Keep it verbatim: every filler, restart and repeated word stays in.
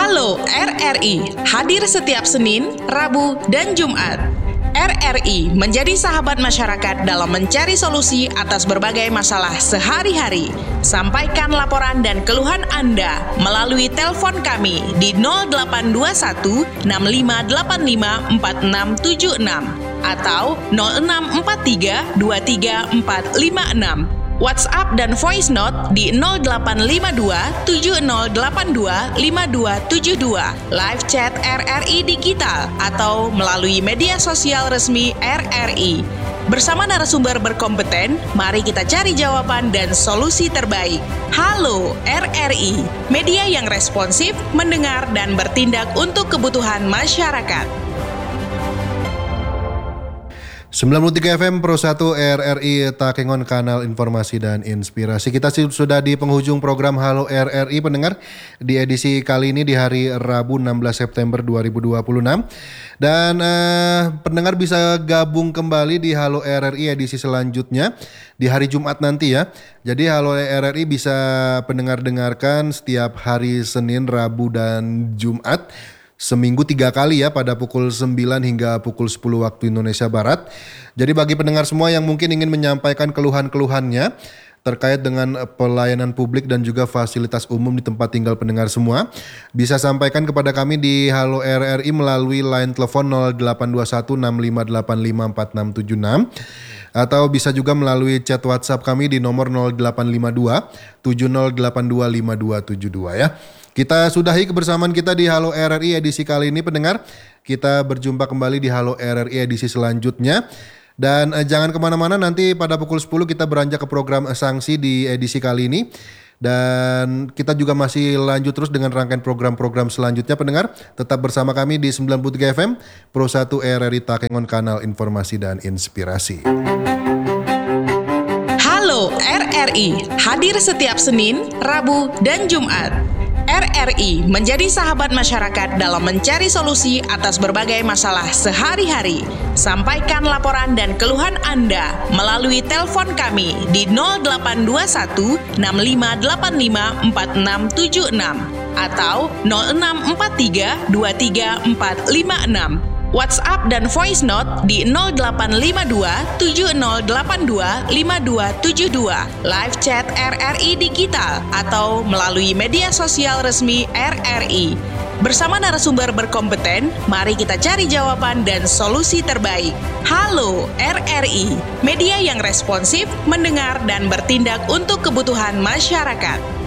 Halo R R I, hadir setiap Senin, Rabu, dan Jumat. R R I menjadi sahabat masyarakat dalam mencari solusi atas berbagai masalah sehari-hari. Sampaikan laporan dan keluhan Anda melalui telepon kami di nol delapan dua satu enam lima delapan lima empat enam tujuh enam atau nol enam empat tiga dua tiga empat lima enam. WhatsApp dan voice note di nol delapan lima dua tujuh nol delapan dua lima dua tujuh dua, live chat R R I Digital, atau melalui media sosial resmi R R I. Bersama narasumber berkompeten, mari kita cari jawaban dan solusi terbaik. Halo R R I, media yang responsif, mendengar, dan bertindak untuk kebutuhan masyarakat. sembilan puluh tiga F M Pro satu R R I Takengon, kanal informasi dan inspirasi. Kita sudah di penghujung program Halo R R I pendengar di edisi kali ini di hari Rabu enam belas September dua ribu dua puluh enam. Dan eh, pendengar bisa gabung kembali di Halo R R I edisi selanjutnya di hari Jumat nanti ya. Jadi Halo R R I bisa pendengar dengarkan setiap hari Senin, Rabu, dan Jumat. Seminggu tiga kali ya, pada pukul sembilan hingga pukul sepuluh waktu Indonesia Barat. Jadi bagi pendengar semua yang mungkin ingin menyampaikan keluhan-keluhannya terkait dengan pelayanan publik dan juga fasilitas umum di tempat tinggal pendengar semua, bisa sampaikan kepada kami di Halo R R I melalui line telepon nol delapan dua satu enam lima delapan lima empat enam tujuh enam atau bisa juga melalui chat WhatsApp kami di nomor nol delapan lima dua tujuh nol delapan dua lima dua tujuh dua ya. Kita sudahi kebersamaan kita di Halo R R I edisi kali ini pendengar. Kita berjumpa kembali di Halo R R I edisi selanjutnya. Dan eh, jangan kemana-mana, nanti pada pukul sepuluh kita beranjak ke program eh, sanksi di edisi kali ini. Dan kita juga masih lanjut terus dengan rangkaian program-program selanjutnya pendengar. Tetap bersama kami di sembilan puluh tiga F M Pro satu R R I Takengon, kanal informasi dan inspirasi. Halo R R I, hadir setiap Senin, Rabu, dan Jumat. R R I menjadi sahabat masyarakat dalam mencari solusi atas berbagai masalah sehari-hari. Sampaikan laporan dan keluhan Anda melalui telepon kami di nol delapan dua satu enam lima delapan lima empat enam tujuh enam atau nol enam empat tiga dua tiga empat lima enam. WhatsApp dan voice note di nol delapan lima dua tujuh nol delapan dua lima dua tujuh dua, live chat R R I Digital, atau melalui media sosial resmi R R I. Bersama narasumber berkompeten, mari kita cari jawaban dan solusi terbaik. Halo R R I, media yang responsif, mendengar, dan bertindak untuk kebutuhan masyarakat.